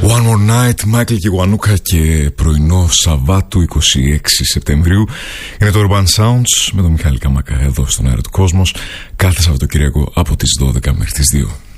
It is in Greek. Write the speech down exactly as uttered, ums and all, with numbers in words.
One More Night, Μάικλ Κιγκουανούκα και πρωινό Σαββάτου είκοσι έξι Σεπτεμβρίου. Είναι το Urban Sounds με τον Μιχάλη Καμάκα εδώ στον αέρα του Κόσμος, κάθε Σαββατοκύριακο από τις δώδεκα μέχρι τις δύο.